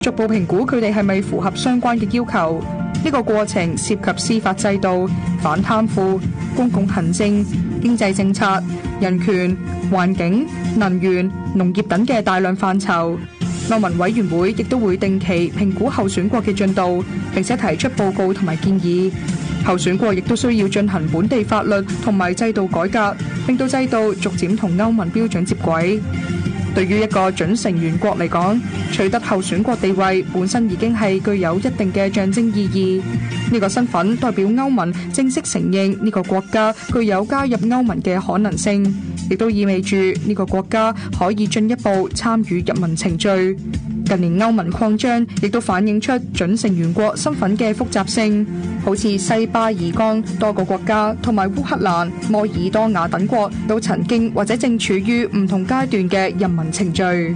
逐步評估佢哋係咪符合相關嘅要求。呢個過程涉及司法制度、反貪腐、公共行政、經濟政策、人權、環境、能源、農業等嘅大量範疇。歐盟委員會亦都會定期評估候選國嘅進度，並且提出報告同埋建議。候選國亦都需要進行本地法律同埋制度改革，令到制度逐漸同歐盟標準接軌。對於一個準成員國嚟講，取得候選國地位本身已經係具有一定嘅象徵意義。呢個身份代表歐盟正式承認呢個國家具有加入歐盟嘅可能性，亦都意味住呢個國家可以進一步參與入盟程序。近年歐盟擴張亦都反映出準成員國身份嘅複雜性，好似西巴爾幹多個國家同埋烏克蘭、摩爾多瓦等國都曾經或者正處於唔同階段嘅入盟程序。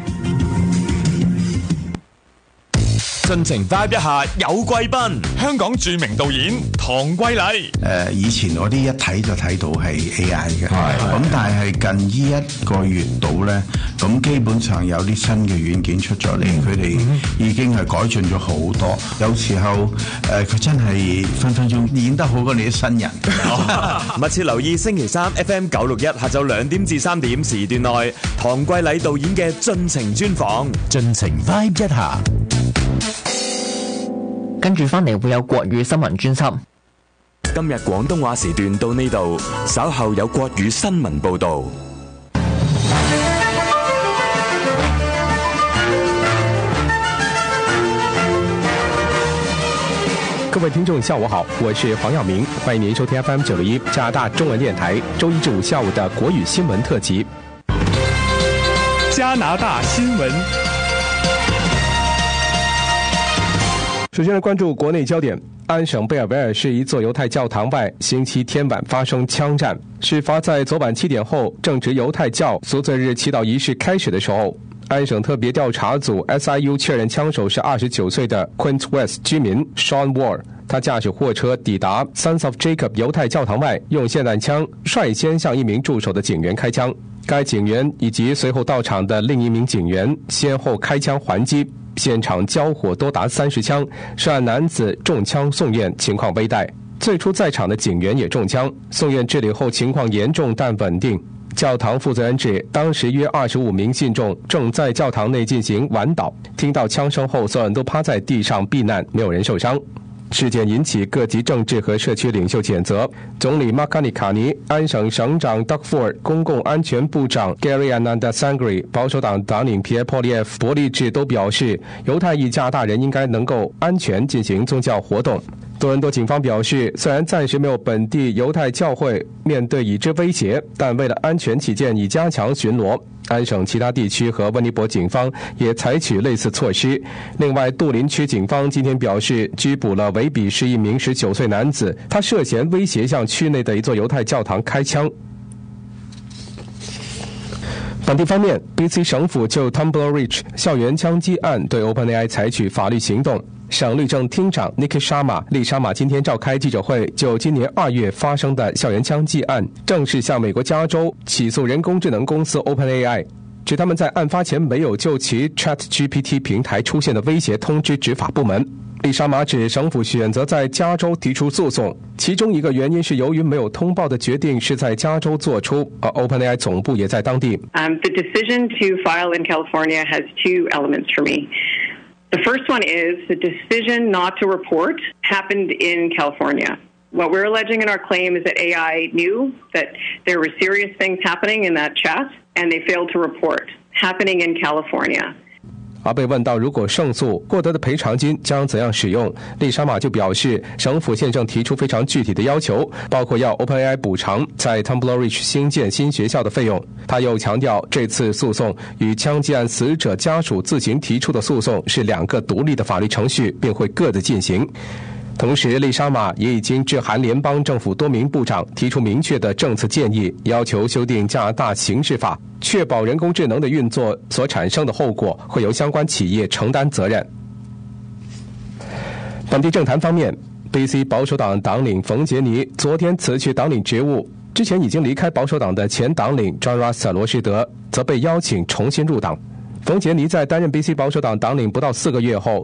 盡情 vibe 一下有貴賓，香港著名導演唐季禮。 以前我啲一睇就睇到係 AI 嘅，咁但係近呢一個月度咧，咁基本上有啲新嘅軟件出咗嚟，佢哋已經係改進咗好多。有時候佢真係分分鐘演得好過你啲新人。 密切留意星期三 FM 961下晝2點至3點時段內，唐季禮導演嘅盡情專訪，盡情 vibe 一下。 跟住翻嚟會有國語新聞專輯。 今日廣東話時段到呢度，稍後有國語新聞報導。 各位聽眾下午好，我是黃耀明，歡迎您收聽 FM 961加拿大中文電台周一至五下午的國語新聞特輯。 加拿大新聞。 首先來關注國內焦點，安省貝爾維爾市一座猶太教堂外，星期天晚發生槍戰。事發在昨晚7點後，正值猶太教贖罪日祈禱儀式開始的時候。安省特別調查組 SIU 確認槍手是29歲的 Quint West 居民 Sean Ward， 他駕駛貨車抵達 Sons of Jacob 猶太教堂外，用霰彈槍率先向一名駐守的警員開槍。該警員以及隨後到場的另一名警員先後開槍還擊。現場交火多達30槍，涉案男子中槍送院，情況危殆。最初在場的警員也中槍，送院治理後情況嚴重但穩定。教堂負責人指，當時約25名信眾正在教堂內進行晚禱，聽到槍聲後，所有人都趴在地上避難，沒有人受傷。事件引起各級政治和社區領袖譴責，總理馬卡尼卡尼、安省省長德福爾、公共安全部長 Gary Ananda Sangri、保守黨黨領皮埃波利耶夫、伯利治都表示，猶太裔加拿大人應該能夠安全進行宗教活動。多倫多警方表示，雖然暫時沒有本地猶太教會面對已知威脅，但為了安全起見，已加強巡邏。安省其他地區和溫尼伯警方也採取類似措施。另外，杜林區警方今天表示，拘捕了維比市一名19歲男子，他涉嫌威脅向區內的一座猶太教堂開槍。本地方面 ，BC 省府就 Tumbler Ridge 校園槍擊案對 OpenAI 採取法律行動。省律政廳長 Nikki Sharma 利沙瑪今天召開記者會，就今年2月發生的校園槍擊案，正式向美國加州起訴人工智能公司 OpenAI， 指他們在案發前沒有就其 ChatGPT 平台出現的威脅通知執法部門。利沙瑪指省府選擇在加州提出訴訟，其中一個原因是由於沒有通報的決定是在加州做出，而 OpenAI 總部也在當地。 The decision to file in California has two elements for me. The first one is the decision not to report happened in California. What we're alleging in our claim is that AI knew that there were serious things happening in that chat, and they failed to report, happening in California. 而被問到如果勝訴獲得的賠償金將怎樣使用，利沙瑪就表示，省府現正提出非常具體的要求，包括要 OpenAI 補償在 Tumbler Ridge 新建新學校的費用。他又強調，這次訴訟與槍擊案死者家屬自行提出的訴訟是兩個獨立的法律程序，並會各自進行。同時，利沙瑪也已經致函聯邦政府多名部長，提出明確的政策建議，要求修訂加拿大刑事法，確保人工智能的運作所產生的後果會由相關企業承擔責任。本地政壇方面 ，BC 保守黨黨領馮傑尼昨天辭去黨領職務，之前已經離開保守黨的前黨領 John Rasta 羅士德則被邀請重新入黨。 冯杰尼在担任 BC 保守党党领不到4个月后，